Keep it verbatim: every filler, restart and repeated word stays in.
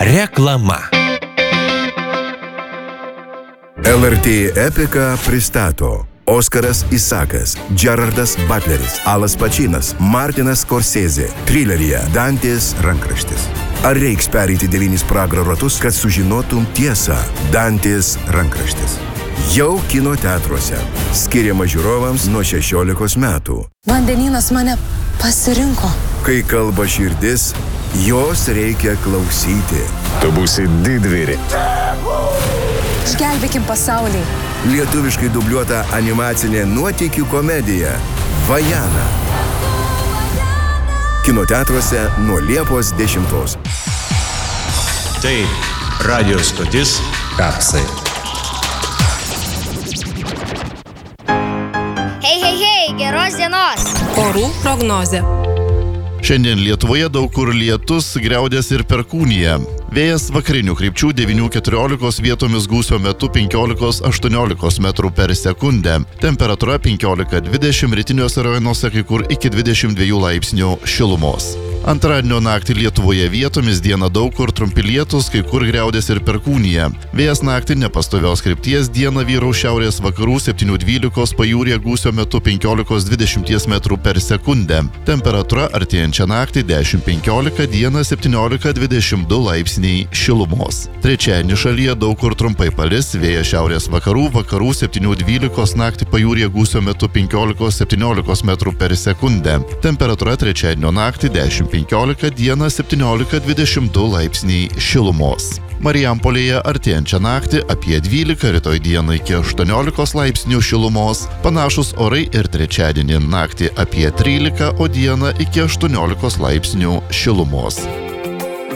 Reklama. L R T Epika pristato Oskaras Isakas, Gerardas Butleris, Alas Pačinas, Martinas Scorsese, trileryje Dantės rankraštis. Ar reiks pereiti devynis pragaro ratus, kad sužinotum tiesą? Dantės rankraštis. Jau kino teatruose. Skiriama žiūrovams nuo šešiolikos metų. Vandenynas mane pasirinko. Kai kalba širdis, jos reikia klausyti. Tu būsi didvyri. Išgelbėkim pasaulį. Lietuviškai dubliuota animacinė nuotykių komedija Vajana. Kino teatruose nuo Liepos dešimtos. Tai radio stotis Kapsai. Hei, hei, hei, geros dienos. Orų prognozė. Šiandien Lietuvoje daug kur lietus, griaudės ir perkūnija. Vėjas vakarinių krypčių devynių keturiolikos, vietomis gūsio metu penkiolika aštuoniolika metrų per sekundę. Temperatūra penkiolika dvidešimt, rytiniuose rajonuose kai kur iki dvidešimt dviejų laipsnių šilumos. Antradienio naktį Lietuvoje vietomis dieną daug kur trumpi lietus, kai kur griaudės ir perkūnija. Vėjas naktį nepastovios krypties, dieną vyraus šiaurės vakarų septynių dvylikos, pajūryje gūsio metu penkiolika dvidešimt metrų per sekundę. Temperatūra artėjančią naktį dešimt penkiolika, dieną septyniolika dvidešimt du laipsniai šilumos. Trečiadienį šalyje daug kur trumpai palis, vėjas šiaurės vakarų, vakarų septynių dvylikos, naktį pajūryje gūsio metu penkiolika septyniolika metrų per sekundę. Temperatūra trečiadienio naktį dešimt penkiolika, dieną septyniolika dvidešimt du laipsniai šilumos. Marijampolėje artėjančią naktį apie dvylika, rytoj dieną iki aštuoniolikos laipsnių šilumos. Panašus orai ir trečiadienį naktį apie trylika, o dieną iki aštuoniolikos laipsnių šilumos.